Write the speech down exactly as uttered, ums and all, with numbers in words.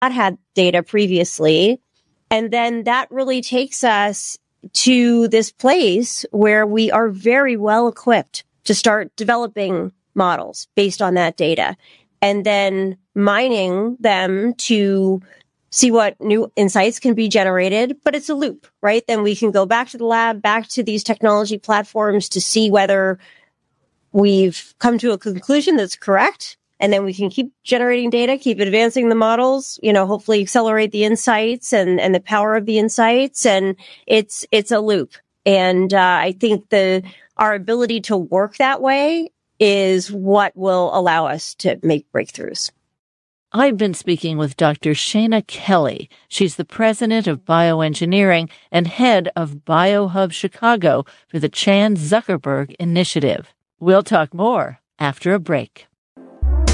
not had data previously. And then that really takes us to this place where we are very well equipped to start developing models based on that data and then mining them to see what new insights can be generated. But it's a loop, right? Then we can go back to the lab, back to these technology platforms to see whether we've come to a conclusion that's correct. And then we can keep generating data, keep advancing the models, you know, hopefully accelerate the insights and, and the power of the insights. And it's, it's a loop. And, uh, I think the, our ability to work that way is what will allow us to make breakthroughs. I've been speaking with Doctor Shana Kelly. She's the president of bioengineering and head of BioHub Chicago for the Chan Zuckerberg Initiative. We'll talk more after a break.